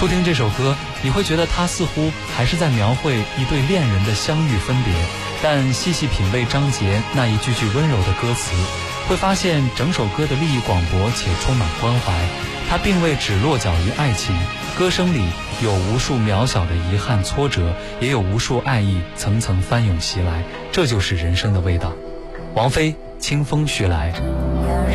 初听这首歌，你会觉得它似乎还是在描绘一对恋人的相遇分别，但细细品味张杰那一句句温柔的歌词，会发现整首歌的立意广博且充满关怀。它并未只落脚于爱情，歌声里有无数渺小的遗憾挫折，也有无数爱意层层翻涌袭来，这就是人生的味道。王菲，清风徐来。